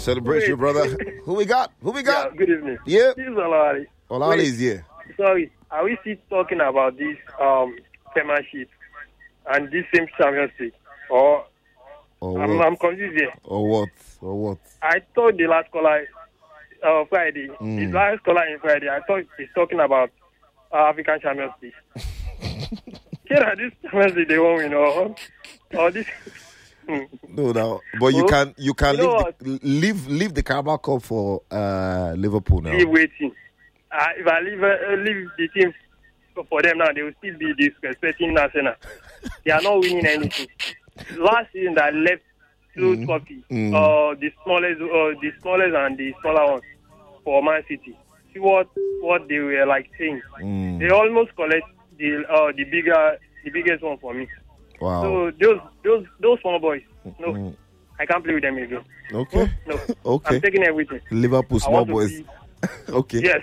Celebrate you, brother. Who we got? Yeah, good evening. Yeah. This is Olawale. Olawale is here. Sorry, are we still talking about this chairmanship and this same Champions League? Or I'm confused here. Or what? I thought the last caller Friday, the last caller in Friday, I thought he's talking about African Champions League. This Champions League they won't win or this. No, but you can leave the Carabao Cup for Liverpool now. Leave waiting. If I leave the team for them now, they will still be disrespecting Arsenal. They are not winning anything. Last season, that left two trophies, the smallest and the smaller ones for Man City. See what they were like saying. They almost collect the biggest one for me. Wow. So those small boys, no, I can't play with them again. Okay. No. Okay. I'm taking everything. Liverpool small boys. Okay. Yes.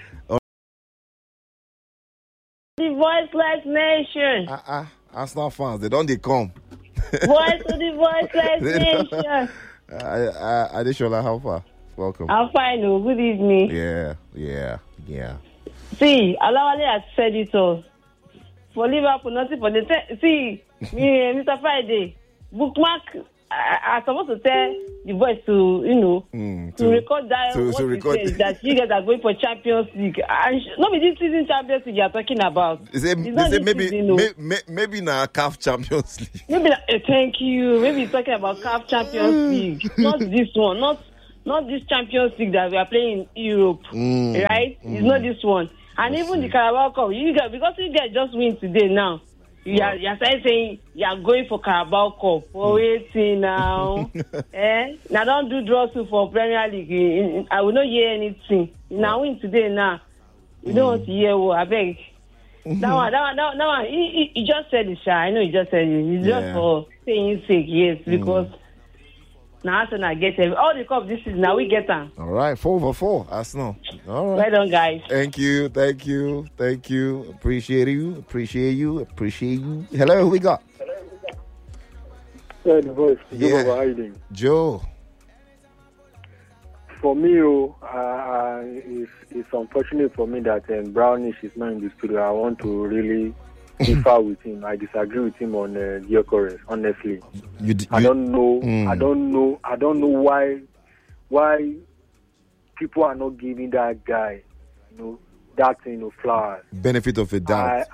The voiceless nation. Arsenal fans, they come. Voice to the voiceless nation. Adeshola, how far? Welcome. I'm fine. Good evening. Yeah. See, Olawale has said it all. For Liverpool, nothing for the see, Mr. Friday, bookmark. I'm supposed to tell the voice to record that that you guys are going for Champions League. Not be this season Champions League you're talking about. Maybe now CAF Champions League. Thank you. Maybe he's talking about CAF Champions League, not this one, not this Champions League that we are playing in Europe, right? It's not this one. And even the Carabao Cup, because you guys just win today now. You're saying you're going for Carabao Cup. Waiting now. Now don't do draw two for Premier League. I will not hear anything. Now win today now. You don't want to hear what I beg. That one. He just said it, Sha. I know he just said it. It's just for saying sake, yes, because now Arsenal get all the cup this is now we get them. All right, 4-4, Arsenal. All right. Well done, guys. Thank you. Appreciate you. Hello, who we got? Yeah, the voice. Joe, how you doing? Joe. For me, it's unfortunate for me that Brownish is not in the studio. I want to really differ with him. I disagree with him on Gyökeres, honestly. I don't know why people are not giving that guy, that flowers. Benefit of a doubt.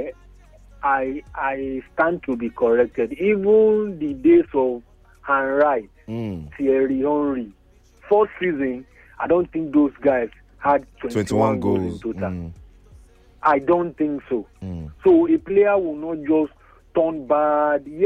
I stand to be corrected. Even the days of Handwright, Thierry Henry, first season, I don't think those guys had 21 goals in total. I don't think so. So a player will not just turn bad.